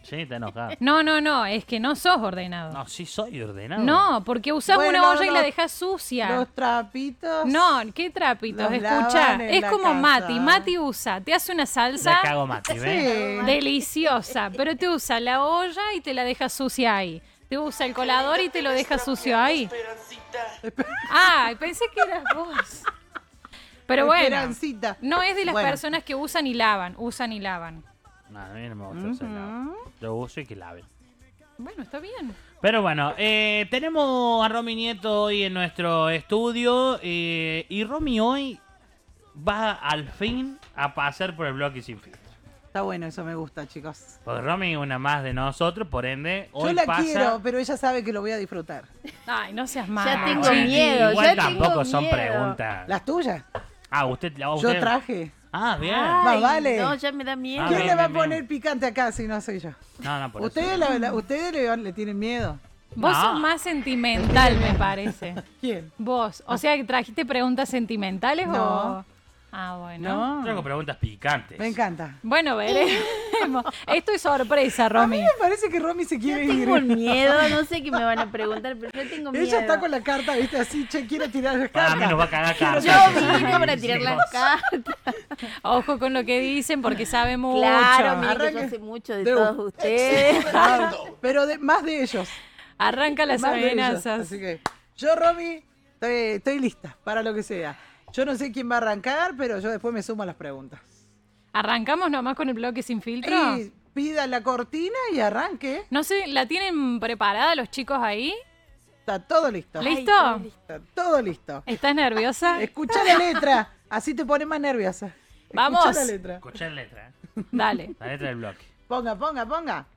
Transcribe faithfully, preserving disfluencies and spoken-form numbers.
Sí, está enojado. No, no, no, es que no sos ordenado. No, sí soy ordenado. No, porque usás Bueno, una olla y los- la dejás sucia. Los trapitos. No, qué trapitos, los escucha. lavan en Es la como casa. Mati. Mati usa, te hace una La salsa cago Mati, ¿ves? Sí. deliciosa, pero te usa la olla y te la deja sucia ahí. Te usa el colador y te lo deja sucio ahí. Ah, pensé que eras vos. Pero bueno, Esperancita. no es de las Bueno. personas que usan y lavan, usan y lavan. No, a mí no me gusta hacer nada. Yo uso y que lave. Bueno, está bien. Pero bueno, eh, tenemos a Romy Nieto hoy en nuestro estudio. eh, y Romy hoy va al fin a pasar por el bloque sin filtro. Está bueno, eso me gusta, chicos. Porque Romy es una más de nosotros, por ende, hoy Yo la pasa... quiero, pero ella sabe que lo voy a disfrutar. Ay, no seas malo. Ya tengo Bueno, miedo, Igual ya tampoco tengo son miedo. preguntas. ¿Las tuyas? Ah, usted... a Yo usted- traje. Ah, bien. Más Ay, vale. No, ya me da miedo. Ah, ¿Quién bien, le va a bien, poner bien. picante acá si no soy yo? No, no, por Ustedes, eso. la- la- ustedes le, le tienen miedo. Vos No. sos más sentimental, me parece. ¿Quién? Vos. O sea, que ¿trajiste preguntas sentimentales No. o...? Ah, bueno. No. Traigo preguntas picantes. Me encanta. Bueno, veremos. Esto es sorpresa, A mí Romy. me parece que Romy se quiere ir. Tengo miedo, no sé qué me van a preguntar, pero yo tengo miedo. Ella está con la carta, viste, así, che, quiero tirar las Para cartas. mí nos va a cagar cartas. Yo Sí, vine para sí, tirar sí. las cartas. Ojo con lo que dicen porque sabe mucho. Claro, mire que Arranque. yo sé mucho de De- todos ustedes. Ah, pero de, más de ellos. Arranca las más de ellos. amenazas. Así que yo, Romy, estoy, estoy lista para lo que sea. Yo no sé quién va a arrancar, pero yo después me sumo a las preguntas. ¿Arrancamos nomás con el bloque sin filtro? Y pida la cortina y arranque. No sé, ¿la tienen preparada los chicos ahí? Está todo listo. ¿Listo? Ay, estoy lista. Está todo listo. ¿Estás nerviosa? Escucha la letra, así te pones más nerviosa. Escuchá Vamos. la letra. Escuchá la letra, ¿eh? Dale. La letra del bloque. Ponga, ponga, ponga.